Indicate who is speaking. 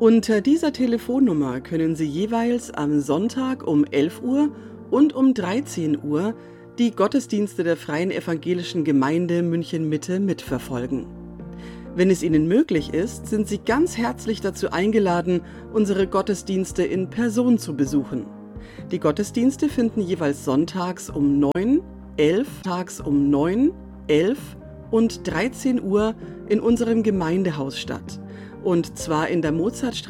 Speaker 1: Unter dieser Telefonnummer können Sie jeweils am Sonntag um 11 Uhr und um 13 Uhr die Gottesdienste der Freien Evangelischen Gemeinde München-Mitte mitverfolgen. Wenn es Ihnen möglich ist, sind Sie ganz herzlich dazu eingeladen, unsere Gottesdienste in Person zu besuchen. Die Gottesdienste finden jeweils sonntags um 9, 11, tags um 9, 11 und 13 Uhr in unserem Gemeindehaus statt. Und zwar in der Mozartstraße